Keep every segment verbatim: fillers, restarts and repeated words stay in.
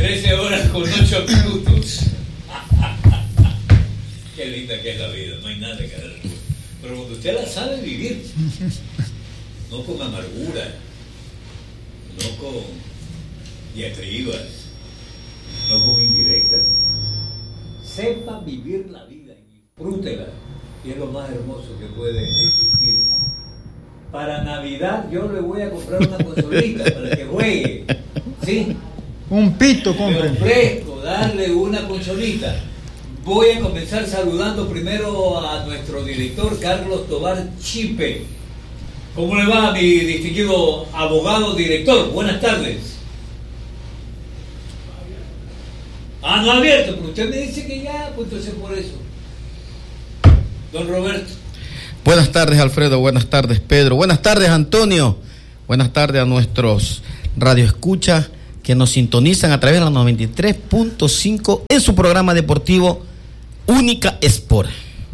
trece horas con ocho minutos. Qué linda que es la vida, no hay nada que hacer. Pero cuando usted la sabe vivir, no con amargura, no con diatribas, no con indirectas. Sepa vivir la vida y disfrútela, y es lo más hermoso que puede existir. Para Navidad yo le voy a comprar una consolita para que juegue, ¿sí? Un pito, compren. Me ofrezco darle una consolita. Voy a comenzar saludando primero a nuestro director Carlos Tobar Chipe. ¿Cómo le va, mi distinguido abogado director? Buenas tardes. Ah, no ha abierto, pero usted me dice que ya, pues entonces por eso. Don Roberto. Buenas tardes, Alfredo. Buenas tardes, Pedro. Buenas tardes, Antonio. Buenas tardes a nuestros radioescuchas que nos sintonizan a través de la noventa y tres punto cinco en su programa deportivo Única Sport.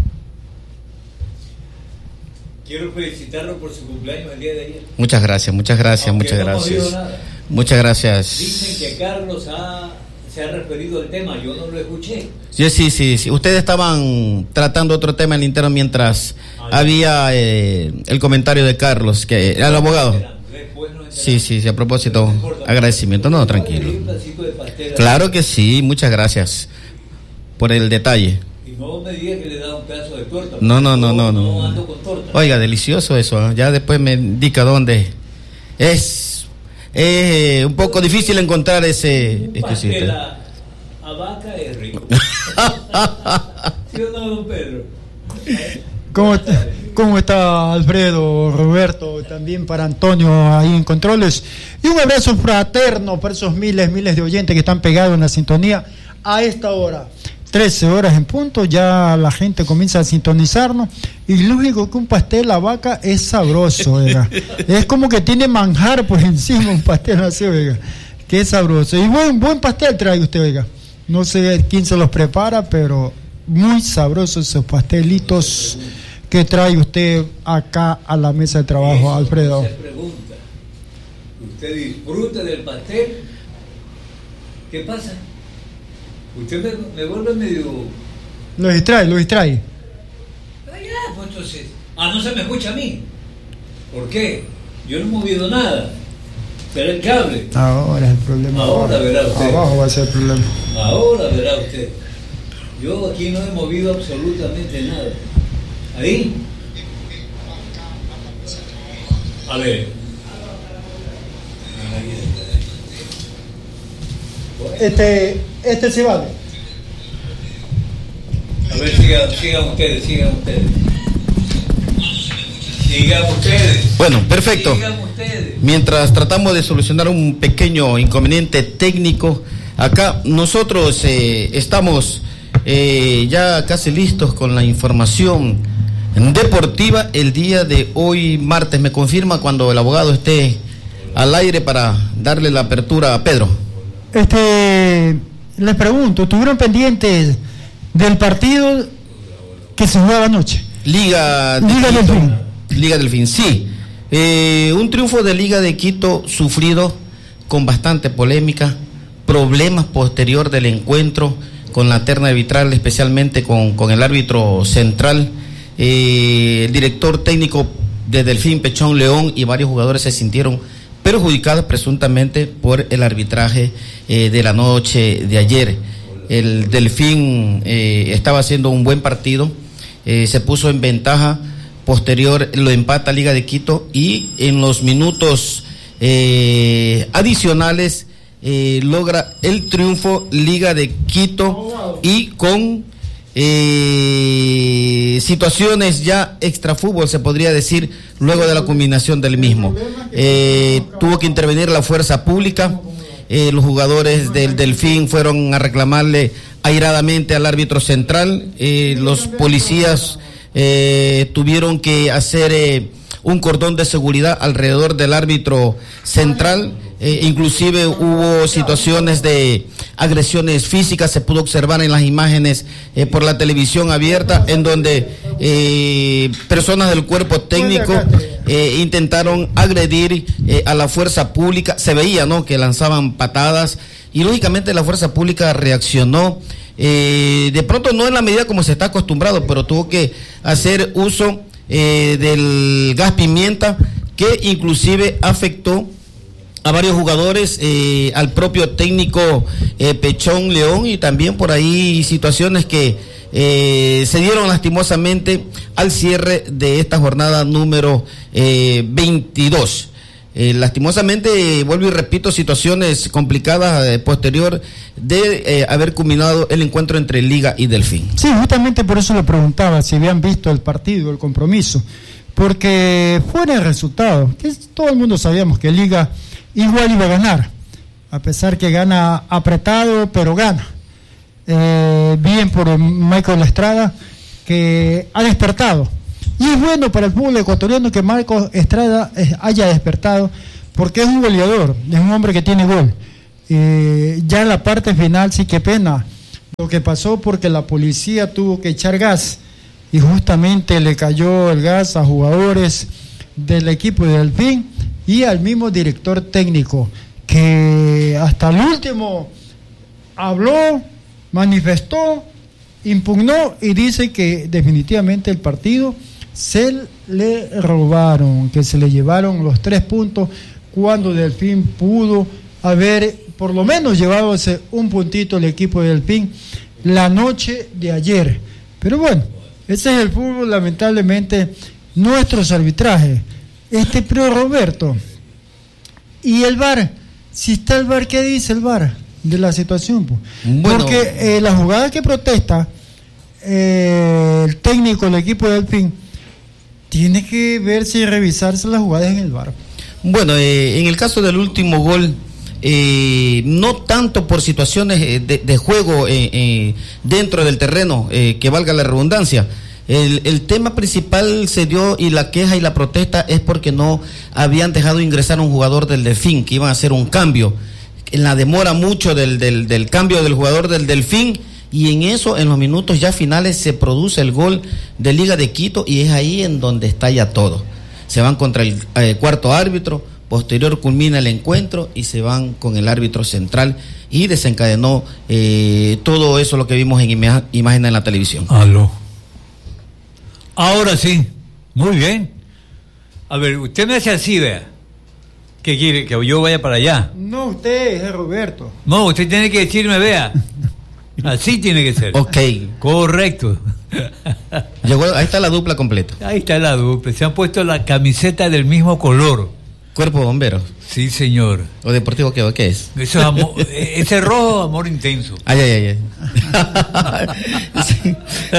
Quiero felicitarlo por su cumpleaños el día de ayer. Muchas gracias, muchas gracias, Aunque muchas no hemos gracias. oído nada. Muchas gracias. Dicen que Carlos ha, se ha referido al tema, yo no lo escuché. Sí, sí, sí, sí. Ustedes estaban tratando otro tema en el interno mientras ah, había eh, el comentario de Carlos, que era el abogado. Sí, sí, sí, a propósito, agradecimiento. No, tranquilo. Claro que sí, muchas gracias por el detalle. Y no me diga que le da un pedazo de torta. No, no, no, no, no. No ando con torta. Oiga, delicioso eso, ¿eh? Ya después me indica dónde. Es eh, un poco difícil encontrar ese... Un pastel a, a vaca es rico. ¿Sí o no, don Pedro? ¿Cómo está, ¿Cómo está Alfredo, Roberto, también para Antonio ahí en controles? Y un abrazo fraterno para esos miles, miles de oyentes que están pegados en la sintonía a esta hora. trece horas en punto, ya la gente comienza a sintonizarnos. Y lógico que un pastel a vaca es sabroso, oiga. Es como que tiene manjar por encima un pastel así, oiga. Que es sabroso. Y buen, buen pastel trae usted, oiga. No sé quién se los prepara, pero muy sabrosos esos pastelitos que trae usted acá a la mesa de trabajo, eso Alfredo. Se pregunta, ¿usted disfruta del pastel? ¿Qué pasa? Usted me, me vuelve medio... Lo distrae, lo distrae. Ah, ya, pues entonces... Ah, no se me escucha a mí. ¿Por qué? Yo no he movido nada. ¿Será el cable? Ahora es el problema. Ahora verá usted. Abajo va a ser el problema. Ahora verá usted. Yo aquí no he movido absolutamente nada. ¿Ahí? A ver. Este, este se vale. A ver, sigan, sigan ustedes, sigan ustedes. Sigan ustedes. Bueno, perfecto. Sigan ustedes. Mientras tratamos de solucionar un pequeño inconveniente técnico, acá nosotros eh, estamos eh, ya casi listos con la información deportiva el día de hoy, martes. Me confirma cuando el abogado esté al aire para darle la apertura a Pedro. Este, les pregunto, ¿tuvieron pendientes del partido que se jugaba anoche? Liga, de Liga Quito, del Fin. Liga del Fin, sí. Eh, un triunfo de Liga de Quito sufrido con bastante polémica, problemas posterior del encuentro con la terna arbitral, especialmente con, con el árbitro central. Eh, el director técnico de Delfín, Pechón León, y varios jugadores se sintieron perjudicados presuntamente por el arbitraje eh, de la noche de ayer. El Delfín eh, estaba haciendo un buen partido, eh, se puso en ventaja, posterior lo empata Liga de Quito y en los minutos eh, adicionales eh, logra el triunfo Liga de Quito y con Eh, situaciones ya extra fútbol, se podría decir, luego de la culminación del mismo. Eh, tuvo que intervenir la fuerza pública, eh, los jugadores del Delfín fueron a reclamarle airadamente al árbitro central, eh, los policías eh, tuvieron que hacer eh, un cordón de seguridad alrededor del árbitro central. Eh, inclusive hubo situaciones de agresiones físicas, se pudo observar en las imágenes eh, por la televisión abierta, en donde eh, personas del cuerpo técnico eh, intentaron agredir eh, a la fuerza pública. Se veía, ¿no?, que lanzaban patadas y lógicamente la fuerza pública reaccionó. Eh, de pronto no en la medida como se está acostumbrado, pero tuvo que hacer uso eh, del gas pimienta, que inclusive afectó a varios jugadores, eh, al propio técnico eh, Pechón León, y también por ahí situaciones que eh, se dieron lastimosamente al cierre de esta jornada número eh, veintidós. Eh, lastimosamente, eh, vuelvo y repito, situaciones complicadas eh, posterior de eh, haber culminado el encuentro entre Liga y Delfín. Sí, justamente por eso le preguntaba si habían visto el partido, el compromiso, porque fuera el resultado, que todo el mundo sabíamos que Liga igual iba a ganar, a pesar que gana apretado, pero gana. Eh, bien por Michael Estrada, que ha despertado. Y es bueno para el fútbol ecuatoriano que Marcos Estrada haya despertado, porque es un goleador, es un hombre que tiene gol. Eh, ya en la parte final sí que pena lo que pasó, porque la policía tuvo que echar gas y justamente le cayó el gas a jugadores del equipo de Delfín y al mismo director técnico, que hasta el último habló, manifestó, impugnó y dice que definitivamente el partido se le robaron, que se le llevaron los tres puntos cuando Delfín pudo haber por lo menos llevado ese un puntito el equipo de Delfín la noche de ayer. Pero bueno, ese es el fútbol, lamentablemente, nuestros arbitrajes. Este, pero Roberto, ¿y el V A R? Si está el V A R, ¿qué dice el V A R de la situación? Pues? Bueno, porque eh, la jugada que protesta eh, el técnico del equipo de Delfín, tiene que verse y revisarse las jugadas en el V A R. Bueno, eh, en el caso del último gol, eh, no tanto por situaciones de, de juego eh, eh, dentro del terreno, eh, que valga la redundancia. El, el tema principal se dio, y la queja y la protesta es porque no habían dejado ingresar a un jugador del Delfín, que iban a hacer un cambio. En la demora mucho del, del, del cambio del jugador del Delfín, y en eso, en los minutos ya finales, se produce el gol de Liga de Quito, y es ahí en donde estalla todo. Se van contra el eh, cuarto árbitro, posterior culmina el encuentro y se van con el árbitro central, y desencadenó eh, todo eso, lo que vimos en ima- imagen en la televisión. Aló. Ahora sí, muy bien. A ver, usted me hace así, vea. ¿Qué quiere? ¿Que yo vaya para allá? No, usted es Roberto. No, usted tiene que decirme, vea. Así tiene que ser. Ok. Correcto. Llegó, ahí está la dupla completa. Ahí está la dupla. Se han puesto la camiseta del mismo color. Cuerpo de bomberos. Sí, señor. ¿O deportivo qué? ¿Qué es? Eso es amor, ese rojo, amor intenso. Ay, ay, ay. ay. Sí.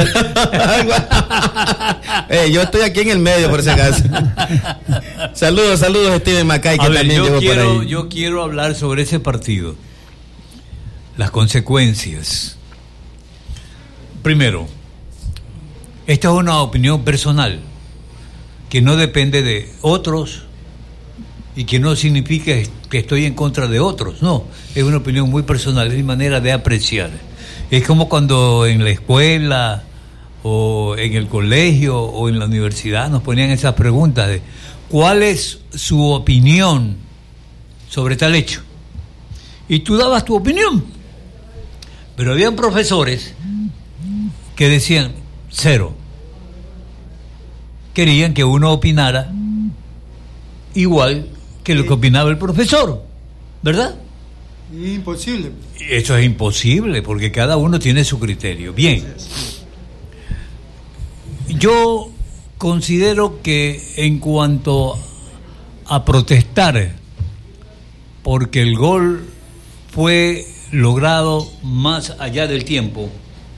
eh, yo estoy aquí en el medio, por si acaso. Saludos, saludos, Steven Macay, que A ver, también yo llegó quiero, por ahí. yo quiero hablar sobre ese partido. Las consecuencias. Primero, esta es una opinión personal que no depende de otros y que no significa que estoy en contra de otros, no, es una opinión muy personal, es mi manera de apreciar. Es como cuando en la escuela o en el colegio o en la universidad nos ponían esas preguntas de ¿cuál es su opinión sobre tal hecho? Y tú dabas tu opinión, pero habían profesores que decían cero, querían que uno opinara igual que lo que opinaba el profesor, ¿verdad? Imposible. Eso es imposible, porque cada uno tiene su criterio. Bien, yo considero que en cuanto a protestar porque el gol fue logrado más allá del tiempo,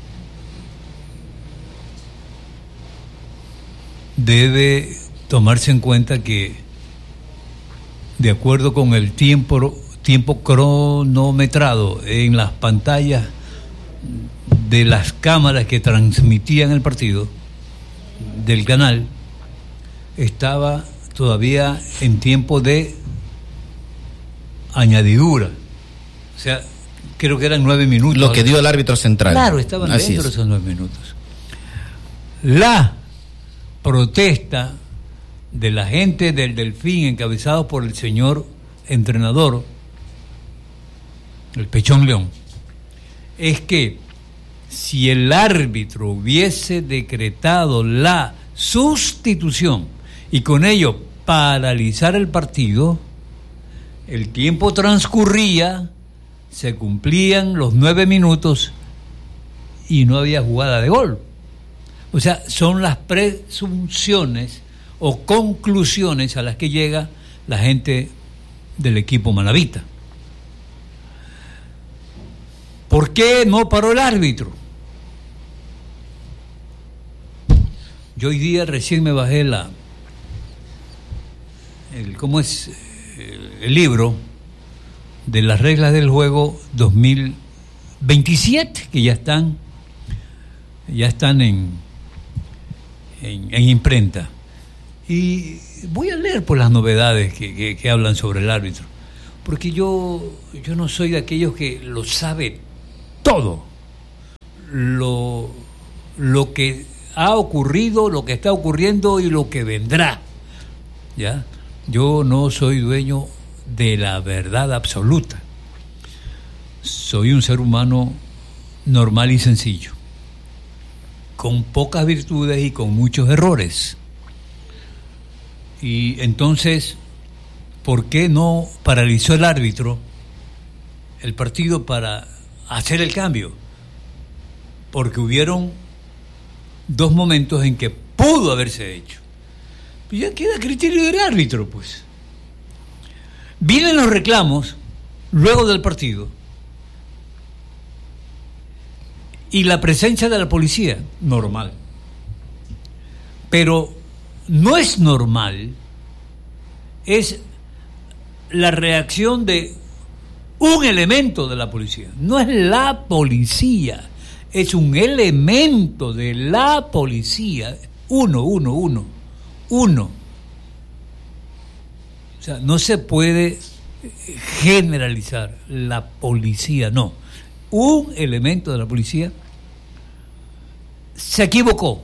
debe tomarse en cuenta que, de acuerdo con el tiempo, tiempo cronometrado en las pantallas de las cámaras que transmitían el partido del canal, estaba todavía en tiempo de añadidura. O sea, creo que eran nueve minutos. Lo que dio el árbitro central. Claro, estaban Así dentro es. de esos nueve minutos. La protesta de la gente del Delfín, encabezados por el señor entrenador, el Pechón León, es que si el árbitro hubiese decretado la sustitución y con ello paralizar el partido, el tiempo transcurría, se cumplían los nueve minutos y no había jugada de gol. O sea, son las presunciones o conclusiones a las que llega la gente del equipo manabita. ¿Por qué no paró el árbitro? Yo hoy día recién me bajé la el, ¿cómo es? el libro de las reglas del juego dos mil veintisiete, que ya están ya están en, en, en imprenta, y voy a leer por las novedades que, que, que hablan sobre el árbitro, porque yo yo no soy de aquellos que lo sabe todo, lo lo que ha ocurrido, lo que está ocurriendo y lo que vendrá, ¿ya? Yo no soy dueño de la verdad absoluta. Soy un ser humano normal y sencillo, con pocas virtudes y con muchos errores. Y entonces, ¿por qué no paralizó el árbitro el partido para hacer el cambio? Porque hubieron dos momentos en que pudo haberse hecho. Pues ya queda criterio del árbitro, pues. Vienen los reclamos luego del partido y la presencia de la policía, normal. Pero no es normal, es la reacción de un elemento de la policía. No es la policía, es un elemento de la policía. Uno, uno, uno, uno. O sea, no se puede generalizar la policía, no. Un elemento de la policía se equivocó.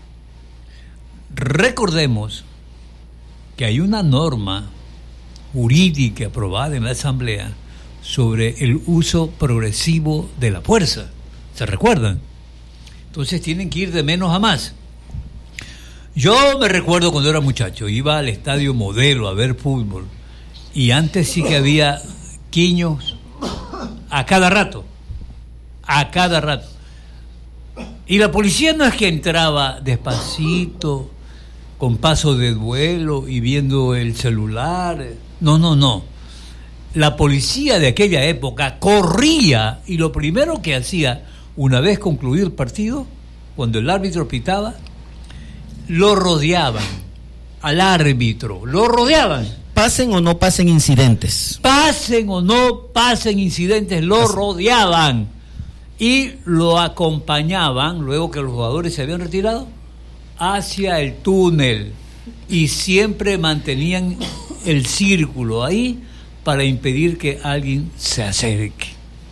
Recordemos que hay una norma jurídica aprobada en la Asamblea sobre el uso progresivo de la fuerza. ¿Se recuerdan? Entonces tienen que ir de menos a más. Yo me recuerdo cuando era muchacho, iba al Estadio Modelo a ver fútbol, y antes sí que había quiños a cada rato, a cada rato. Y la policía no es que entraba despacito, con paso de duelo y viendo el celular. No, no, no. La policía de aquella época corría, y lo primero que hacía, una vez concluido el partido, cuando el árbitro pitaba, lo rodeaban al árbitro, lo rodeaban. Pasen o no pasen incidentes. Pasen o no pasen incidentes, lo pasen. Rodeaban y lo acompañaban, luego que los jugadores se habían retirado, hacia el túnel, y siempre mantenían el círculo ahí para impedir que alguien se acerque.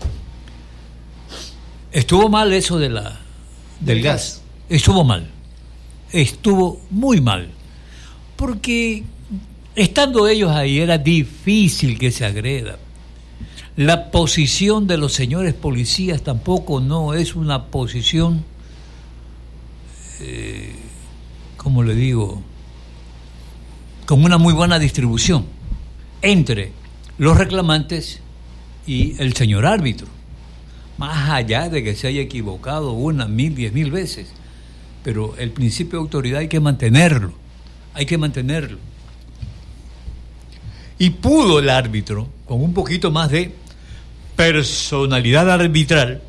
Estuvo mal eso de la del gas. Estuvo mal. Estuvo muy mal. Porque estando ellos ahí era difícil que se agreda. La posición de los señores policías tampoco no es una posición, eh, ¿cómo le digo?, con una muy buena distribución entre los reclamantes y el señor árbitro. Más allá de que se haya equivocado una, mil, diez mil veces, pero el principio de autoridad hay que mantenerlo, hay que mantenerlo. Y pudo el árbitro, con un poquito más de personalidad arbitral,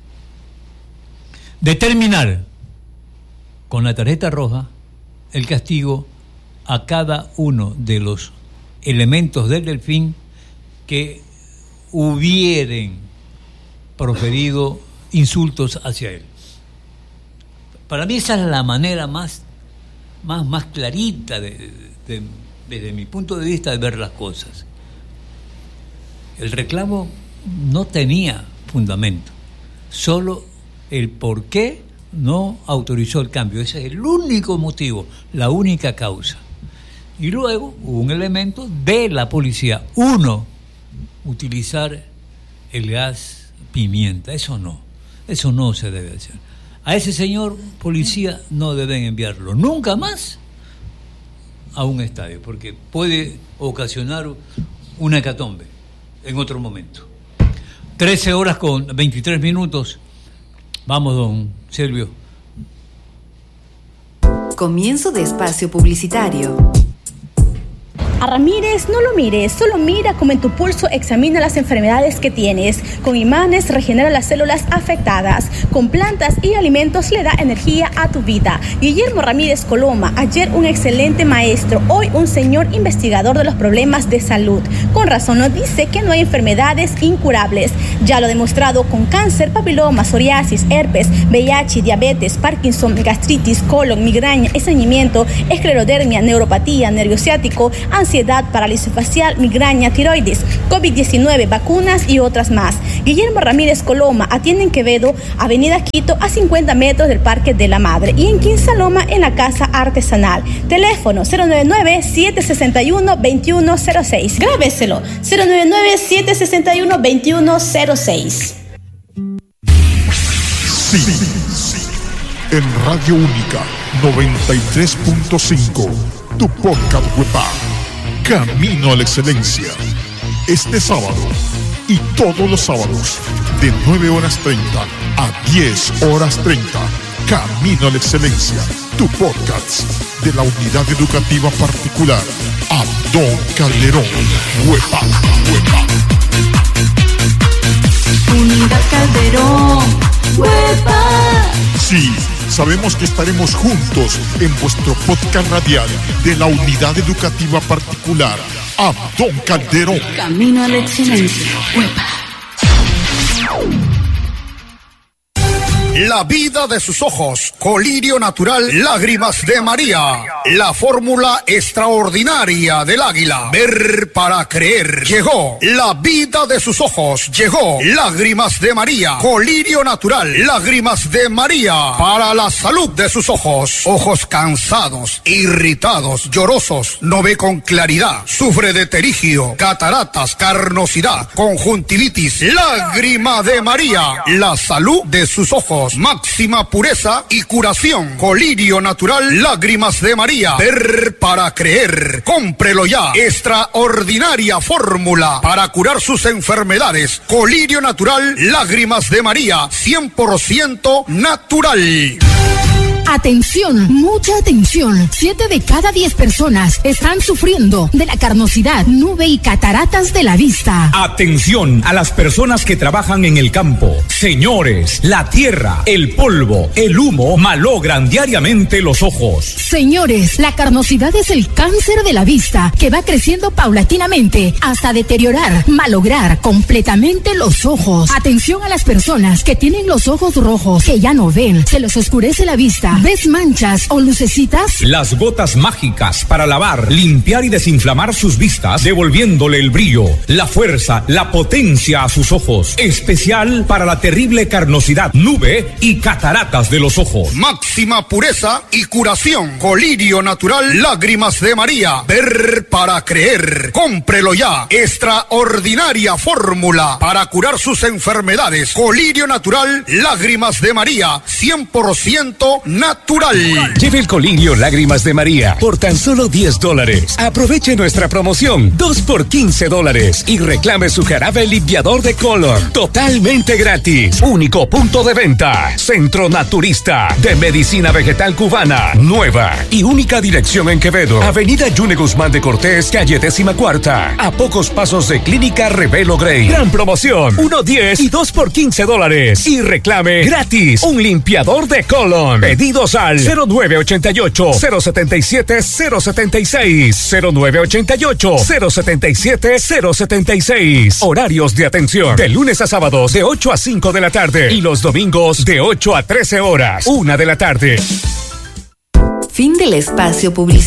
determinar con la tarjeta roja el castigo a cada uno de los elementos del Delfín que hubieren proferido insultos hacia él. Para mí esa es la manera más, más, más clarita de, de, desde mi punto de vista de ver las cosas. El reclamo no tenía fundamento, solo el por qué no autorizó el cambio. Ese es el único motivo, la única causa. Y luego hubo un elemento de la policía. Uno, utilizar el gas pimienta. Eso no, eso no se debe hacer. A ese señor policía no deben enviarlo nunca más a un estadio, porque puede ocasionar una hecatombe en otro momento. trece horas con veintitrés minutos. Vamos, don Silvio. Comienzo de espacio publicitario. A Ramírez no lo mires, solo mira cómo en tu pulso examina las enfermedades que tienes. Con imanes regenera las células afectadas. Con plantas y alimentos le da energía a tu vida. Guillermo Ramírez Coloma, ayer un excelente maestro, hoy un señor investigador de los problemas de salud. Con razón nos dice que no hay enfermedades incurables. Ya lo ha demostrado con cáncer, papiloma, psoriasis, herpes, V I H, diabetes, Parkinson, gastritis, colon, migraña, estreñimiento, esclerodermia, neuropatía, nervio ciático, ansiedad, parálisis facial, migraña, tiroides, COVID diecinueve, vacunas y otras más. Guillermo Ramírez Coloma atiende en Quevedo, Avenida Quito, a cincuenta metros del Parque de la Madre, y en Quinsaloma, en la Casa Artesanal. Teléfono cero nueve nueve, siete seis uno, dos uno cero seis. Grábeselo, cero nueve nueve, siete seis uno, dos uno cero seis. Sí, sí. En Radio Única noventa y tres punto cinco, tu podcast web. Camino a la Excelencia. Este sábado y todos los sábados de nueve horas treinta a diez horas treinta. Camino a la Excelencia, tu podcast de la Unidad Educativa Particular Abdón Calderón. Huepa, huepa. Unidad Calderón. Huepa. Sí, sabemos que estaremos juntos en vuestro podcast radial de la Unidad Educativa Particular Abdón Calderón. Camino a la Excelencia. Huepa. La vida de sus ojos, colirio natural, lágrimas de María. La fórmula extraordinaria del águila, ver para creer. Llegó la vida de sus ojos, llegó lágrimas de María, colirio natural, lágrimas de María, para la salud de sus ojos. Ojos cansados, irritados, llorosos, no ve con claridad, sufre de terigio, cataratas, carnosidad, conjuntivitis. Lágrima de María, la salud de sus ojos. Máxima pureza y curación. Colirio natural, lágrimas de María. Ver para creer. Cómprelo ya. Extraordinaria fórmula para curar sus enfermedades. Colirio natural, lágrimas de María. cien por ciento natural. Atención, mucha atención. Siete de cada diez personas están sufriendo de la carnosidad, nube y cataratas de la vista. Atención a las personas que trabajan en el campo. Señores, la tierra, el polvo, el humo malogran diariamente los ojos. Señores, la carnosidad es el cáncer de la vista que va creciendo paulatinamente hasta deteriorar, malograr completamente los ojos. Atención a las personas que tienen los ojos rojos, que ya no ven, se les oscurece la vista. ¿Ves manchas o lucecitas? Las gotas mágicas para lavar, limpiar y desinflamar sus vistas, devolviéndole el brillo, la fuerza, la potencia a sus ojos. Especial para la terrible carnosidad, nube y cataratas de los ojos. Máxima pureza y curación. Colirio natural, lágrimas de María. Ver para creer. Cómprelo ya. Extraordinaria fórmula para curar sus enfermedades. Colirio natural, lágrimas de María. cien por ciento natural. Lleve el colirio Lágrimas de María por tan solo diez dólares. Aproveche nuestra promoción dos por quince dólares y reclame su jarabe limpiador de color totalmente gratis. Único punto de venta. Centro Naturista de Medicina Vegetal Cubana. Nueva y única dirección en Quevedo. Avenida Yune Guzmán de Cortés, calle décima cuarta. A pocos pasos de Clínica Revelo Grey. Gran promoción. uno diez y dos por quince dólares. Y reclame gratis un limpiador de colon. Pedidos al cero nueve ochenta y ocho, cero setenta y siete, cero setenta y seis, cero nueve ochenta y ocho, cero setenta y siete, cero setenta y seis. Horarios de atención de lunes a sábados de ocho a cinco de la tarde y los domingos de ocho a trece horas, una de la tarde. Fin del espacio publicitario.